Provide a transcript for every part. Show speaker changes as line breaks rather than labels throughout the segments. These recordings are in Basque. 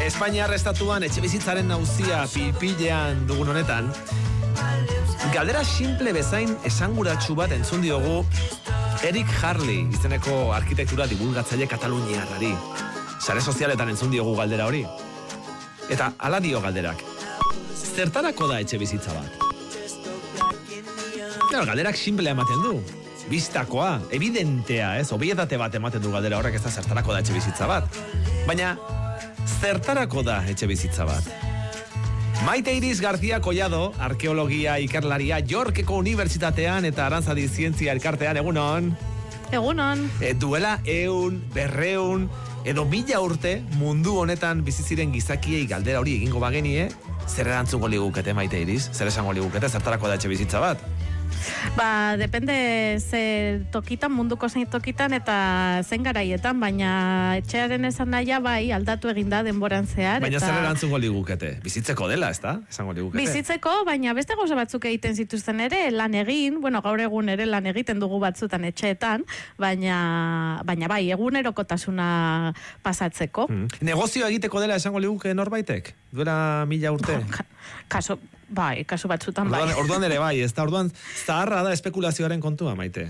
Espainiar estatuan etxebizitzaren nauzia pilpilean dugun honetan, galdera simple bezain esanguratsu bat entzun diogu Eric Harley izeneko arkitektura divulgatzaile kataluniarrari. Sare sozialetan entzun diogu galdera hori. Eta hala dio galderak. Zertarako da etxebizitza bat? Claro, galderak simplea ematen du. Bistakoa, evidentea, ez? Obietate bat ematen du galdera horrek, ez da zertarako da etxebizitza bat. Baina, zertarako da etxebizitza bat? Maite Iris García Collado, arkeologia ikerlaria Yorkeko Unibertsitatean eta Aranzadi Zientzia Elkartean, egunon.
Egunon.
Duela 100, 200, edo 1000 urte mundu honetan bizi ziren gizakiei galdera hori egingo bagenie, zer erantzungo ligukete, Maite Iris? Zer esango ligukete, zertarako da etxebizitza bat?
Ba, depende ze tokitan, munduko zein tokitan eta zen garaietan, baina etxearen esan nahia bai aldatu eginda denboran zehar.
Baina zer erantzungo ligukete? Bizitzeko dela, ez da? Esango ligukete.
Bizitzeko, baina beste gauza batzuk egiten zituzten ere, lan egin, bueno, gaur egun ere lan egiten dugu batzutan etxeetan, baina bai, egunerokotasuna pasatzeko.
Negozioa egiteko dela esango liguke norbaitek? Duela 1000 urte?
Kasu batzutan bai.
Orduan ere bai, ez da, orduan zaharra da espekulazioaren kontua, Maite.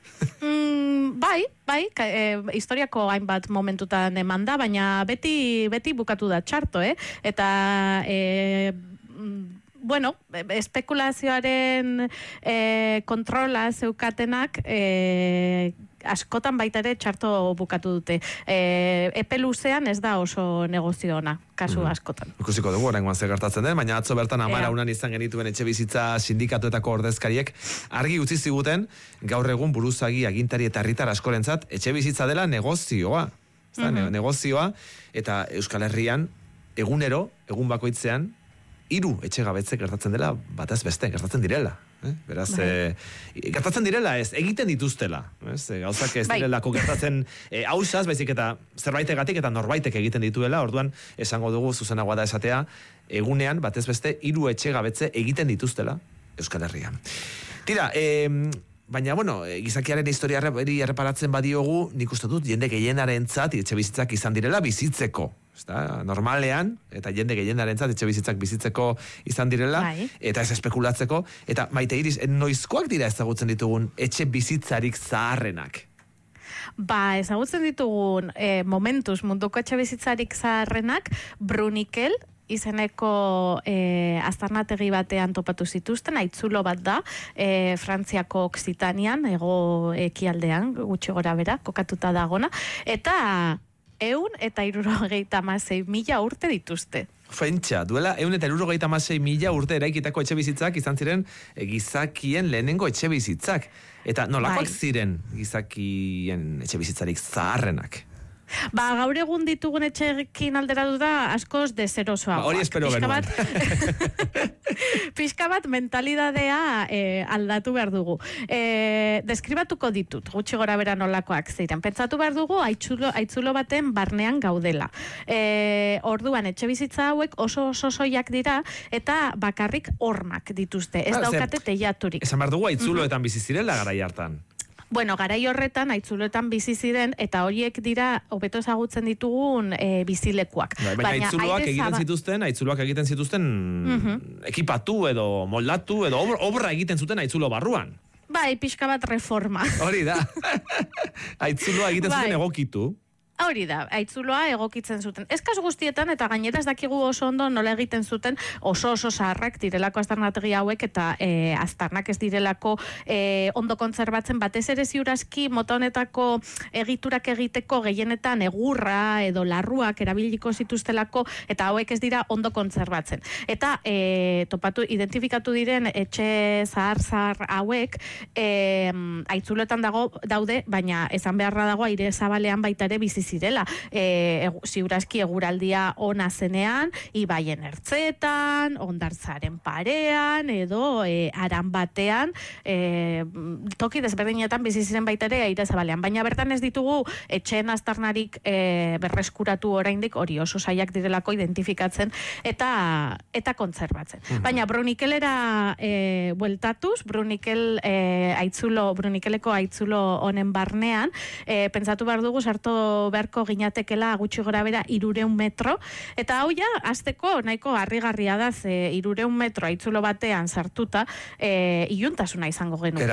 Bai, historiako hainbat momentutan eman da, baina beti bukatu da txarto, Eta, bueno, espekulazioaren kontrola zeukatenak askotan baita ere txarto bukatu dute. Epe luzean ez da oso negozio ona, kasu askotan.
Ikusiko dugu oraingoan zer gertatzen den, baina atzo bertan 10 unan izan genituen etxebizitza sindikatuetako ordezkariek argi utzi ziguten gaur egun buruzagi, agintari eta herritar askorentzat etxebizitza dela negozioa. Negozioa, eta Euskal Herrian egun bakoitzean 3 etxegabetze gertatzen dela, batez beste, gertatzen direla. Beraz, gertatzen direla ez, egiten dituztela. Gauzak ez direlako gertatzen hausaz, baizik eta zerbaitegatik eta norbaitek egiten dituela, orduan esango dugu zuzenagoa da esatea, egunean, batez beste, 3 etxegabetze egiten dituztela Euskal Herrian. Tira, baina, bueno, gizakiaren historiari erreparatzen badiogu, nik uste dut, jende gehienarentzat etxebizitzak izan direla bizitzeko. Normalean, eta jende gehienarentzat etxebizitzak bizitzeko izan direla, eta ez espekulatzeko, eta Maite Iris, noizkoak dira ezagutzen ditugun etxe bizitzarik zaharrenak?
Ba, ezagutzen ditugun momentuz munduko etxe bizitzarik zaharrenak, Brunikel, izeneko aztarnategi batean topatu zituzten, aitzulo bat da, Frantziako Oksitanian, hego ekialdean, gutxi gora bera, kokatuta dagona, eta 176.000 urte dituzte.
Fentsa, duela 176.000 urte eraikitako etxebizitzak izan ziren gizakien lehenengo etxebizitzak. Eta nolakoak ziren gizakien etxebizitzarik zaharrenak?
Ba, gaur egun ditugun etxekin alderatu da askoz deserosoagoak.
Hori espero genuen.
Pixka bat mentalidadea aldatu behar dugu. Deskribatuko ditut, gutxi gora bera nolakoak ziren. Pentsatu behar dugu aitzulo baten barnean gaudela. Orduan, etxebizitza hauek oso soiak dira eta bakarrik hormak dituzte. Ez daukate teilaturik.
Esan behar dugu aitzuloetan bizi zirela garai hartan.
Bueno, garai horretan, aitzuloetan bizi ziren, eta horiek dira, hobeto ezagutzen ditugun bizilekuak.
Baina aitzuloak egiten zituzten ekipatu edo moldatu edo obra egiten zuten aitzulo barruan.
Bai, pixka bat reforma.
Hori da. Aitzuloa egiten zuten egokitu.
Hori da, aitzuloa egokitzen zuten. Ez kasu guztietan, eta gainera ez dakigu oso ondo nola egiten zuten oso zaharrak direlako aztarnategi hauek, eta aztarnak ez direlako ondo kontserbatzen, batez ere ziurazki mota honetako egiturak egiteko gehienetan egurra edo larruak erabiliko zituztelako, eta hauek ez dira ondo kontserbatzen. Eta identifikatu diren etxe zahar hauek aitzuloetan daude, baina esan beharra dago aire zabalean baita ere bizi zirela. Ziurazki eguraldia ona zenean, ibaien ertzetan, ondartzaren parean, edo aran batean, toki desberdinetan bizi ziren baita ere aire zabalean. Baina bertan ez ditugu etxeen aztarnarik berreskuratu oraindik, hori oso saiak direlako identifikatzen eta kontserbatzen. Baina Brunikelera bueltatuz, Brunikeleko aitzulo honen barnean, pentsatu behar dugu sarto beharko ginatekela gutxi gora bera 300 metro, eta hau ja, azteko nahiko harrigarria da, 300 metro aitzulo batean sartuta, iluntasuna izango genuke.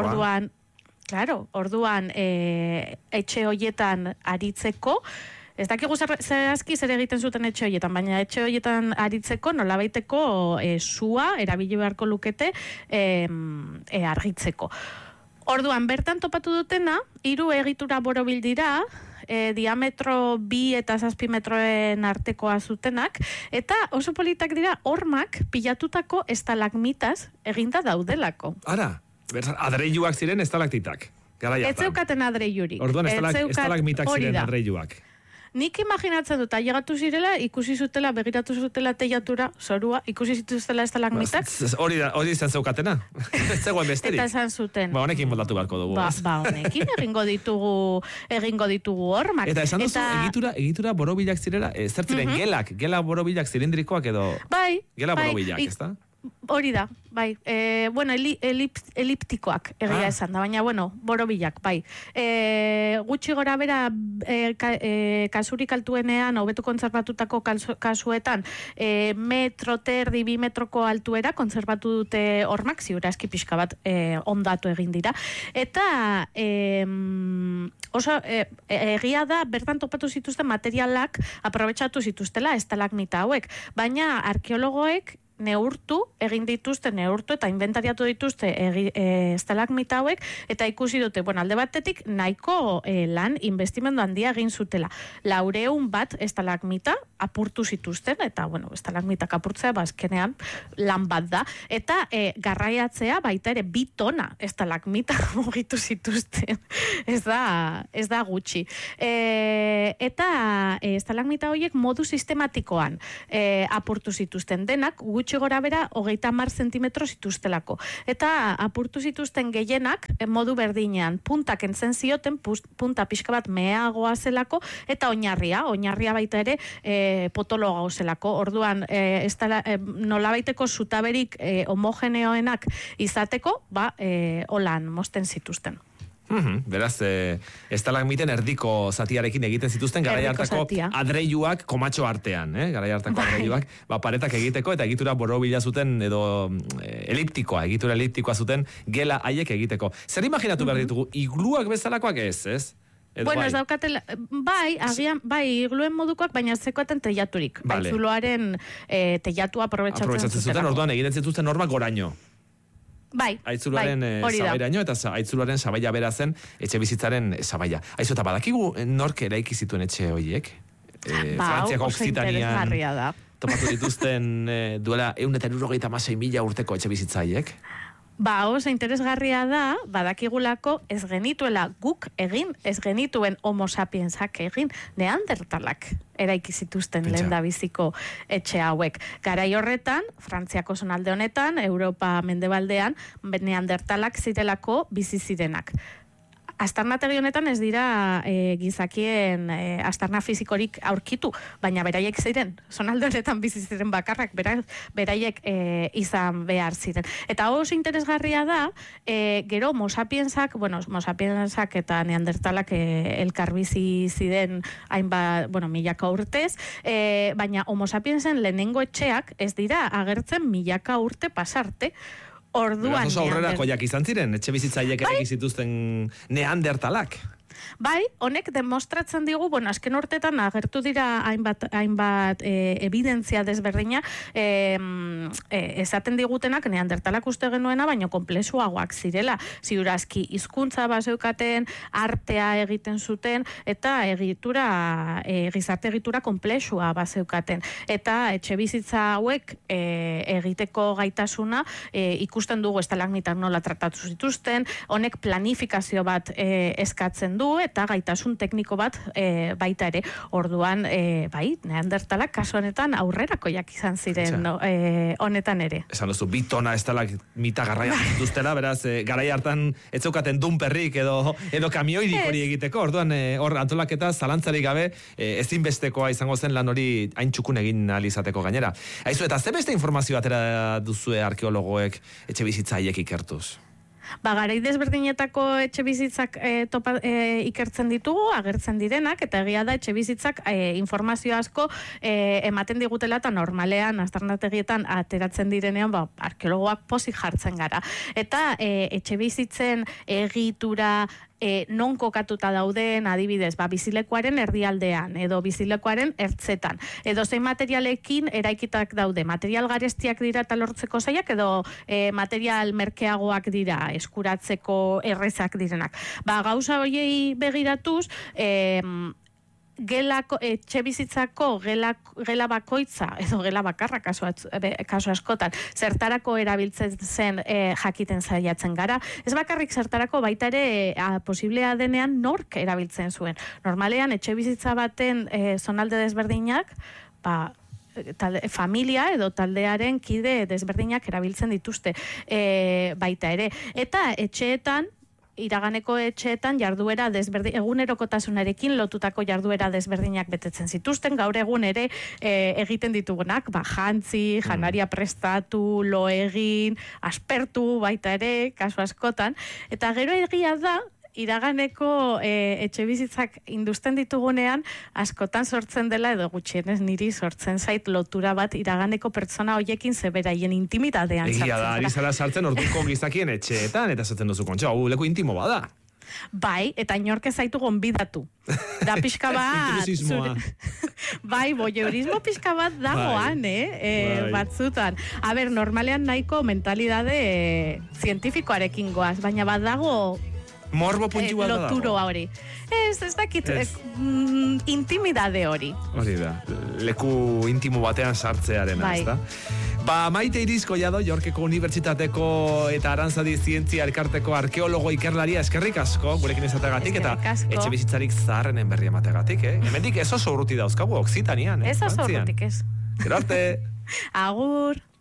Orduan, etxe hoietan aritzeko, ez dakigu zehazki zer egiten zuten etxe horietan, baina etxe horietan aritzeko nolabaiteko sua erabili beharko lukete argitzeko. Orduan, bertan topatu dutena, 3 egitura borobil dira, diametro 2 eta 7 metroen artekoa zutenak, eta oso politak dira hormak pilatutako estalagmitas eginda daudelako.
Ara, adreiluak ziren estalaktitak.
Ez zeukaten adreilurik.
Orduan, estalagmitak ziren adreiluak.
Nik imaginatzen dut, ailegatu zirela, ikusi zutela, begiratu zutela teiatura, zorua, ikusi zituztela estalagmitak.
Hori izan zeukatena. Ez zegoen besterik.
Eta esan zuten.
Honekin moldatu beharko dugu.
Honekin egingo ditugu hormak.
Eta esan duzu, egitura borobilak zirela, zertziren gela borobilak zilindrikoak edo...
Bai.
Gela borobilak, ez da?
Hori da, bai. Eliptikoak egia esan da, baina, borobilak, bai. Gutxi gora bera kasurik altuenean, hobetu kontzerbatutako kasuetan, metro terdi, 2 metroko altuera kontzerbatu dute hormak, ziurazki pixka bat ondatu egin dira. Eta oso egia da, bertan topatu zituzten materialak aprobetxatu zituztela estalagmita hauek, baina arkeologoek egin dituzte eta inventariatu dituzte estalagmita hauek, eta ikusi dute, alde batetik nahiko lan investimendu handia egin zutela. 400 bat estalagmita apurtu zituzten, eta estalagmitak apurtzea bazkenean lan bat da, eta garraiatzea baita ere 2 tona estalagmita mugitu zituzten. Ez da gutxi. Eta estalagmita horiek modu sistematikoan apurtu zituzten denak, gutxi gora bera 30 zentimetro zituztelako. Eta apurtu zituzten gehienak modu berdinean, puntak entzen zioten, punta pixka bat meagoa zelako, eta oinarria baita ere potolo gauzelako. Orduan, nolabaiteko zutaberik homogeneoenak izateko, holan mosten zituzten.
Beraz, estalagmiten erdiko zatiarekin egiten zituzten garai hartako adreiluak komatxo artean, garai hartako adreiluak, paretak egiteko eta egitura borobila zuten edo egitura eliptikoa zuten gela haiek egiteko. Zer imaginatu behar ditugu, igluak bezalakoak ez?
Ez daukatela, agian, igluen modukoak, baina zekoaten teiaturik. Zuloaren teiatua aprobetxatzen zuten.
Orduan egiten zituzten normak goraino. Aitzularen sabairaino eta aitzularen sabaia bera zen etxe bizitzaren sabaia. Aizu eta badakigu nork eraiki zituen etxe horiek? Frantziako Oksitanian topatu dituzten duela 176.000 urteko etxe bizitzaiek?
Oso interesgarria da, badakigulako ez genituela guk egin, ez genituen homo sapiensak egin, neandertalak eraiki zituzten lehendabiziko etxe hauek. Garai horretan, Frantziako zonalde honetan, Europa mendebaldean, neandertalak zirelako bizi zirenak. Astarnategi honetan ez dira gizakien astarna fizikorik aurkitu, baina beraiek ziren, zonalde honetan bizi ziren bakarrak, beraiek izan behar ziren. Eta oso interesgarria da, gero Homo sapiensak eta neandertalak elkarbizi ziren hainbat, milaka urtez, baina Homo sapiensen lehenengo etxeak ez dira agertzen milaka urte pasarte. Orduan
oso aurrerakoiak izan ziren, etxe bizitzaileek eraiki zituzten neandertalak.
Honek demostratzen digu, azken urtetan agertu dira hainbat evidentzia desberdina, esaten digutenak neandertalak uste genuena, baina komplexuagoak zirela. Ziurazki hizkuntza bazeukaten, artea egiten zuten, eta gizarte egitura komplexua bazeukaten. Eta etxe bizitza hauek egiteko gaitasuna ikusten dugu estalagmitak nola tratatu zituzten, honek planifikazio bat eskatzen du, eta gaitasun tekniko bat baita ere. Orduan, neandertalak kasu honetan aurrerakoiak izan ziren honetan ere.
Esan duzu, 2 tona estalagmita garraia dituztela, beraz, garai hartan ez zeukaten dunperrik edo kamioirik hori egiteko. Orduan, hor antolaketa zalantzarik gabe ezinbestekoa izango zen lan hori hain txukun egin alizateko gainera. Aizu, eta ze beste informazio atera duzue arkeologoek etxe bizitzaiek ikertuz?
Garai desberdinetako etxe bizitzak ikertzen ditugu, agertzen direnak, eta egia da etxe bizitzak informazio asko ematen digutela, eta normalean, aztarnategietan ateratzen direnean, arkeologoak pozik jartzen gara. Eta etxe bizitzen egitura, non kokatuta dauden, adibidez, bizilekuaren erdialdean, edo bizilekuaren ertzetan, edo zein materialekin eraikitak daude, material garestiak dira eta lortzeko zaiak, edo material merkeagoak dira, eskuratzeko errezak direnak. Gauza horiei begiratuz, etxe bizitzako gela bakoitza, edo gela bakarra kasu askotan, zertarako erabiltzen zen jakiten zaiatzen gara. Ez bakarrik zertarako, baita ere posiblea denean nork erabiltzen zuen. Normalean, etxe bizitza baten zonalde desberdinak, familia edo taldearen kide desberdinak erabiltzen dituzte baita ere. Eta etxeetan, iraganeko etxeetan jarduera egunerokotasunarekin lotutako jarduera desberdinak betetzen zituzten, gaur egun ere egiten ditugunak, jantzi, janaria prestatu, lo egin, aspertu baita ere, kasu askotan, eta gero egia da, iraganeko etxe bizitzak induzten ditugunean, askotan sortzen dela, edo gutxienez niri sortzen zait lotura bat iraganeko pertsona hoiekin zeberaien intimitatean sartzen.
Egia da, ari zara sartzen orduko gizakien etxeetan, eta zaten duzu kontxa, leku intimo bada.
Bai, eta inork ez zaitu gonbidatu. Da pixka bat... voyeurismo pixka bat dagoan, batzutan. Normalean nahiko mentalidade zientifikoarekin goaz, baina bat dago...
Morbo puntxu bat dago.
Loturo hori. Ez dakit, intimidade hori.
Hori da, leku intimo batean sartzearena, ez da? Maite Irizko jado, Yorkeko Unibertsitateko eta Arantzadi Zientzia Elkarteko arkeologo ikerlaria, eskerrik asko, gurekin izategatik, eta etxe bizitzarik zaharrenen berri emategatik, Hemendik ez oso urruti dauzkagu, Oksitanian,
Ez oso urrutik, ez.
Gero arte!
Agur!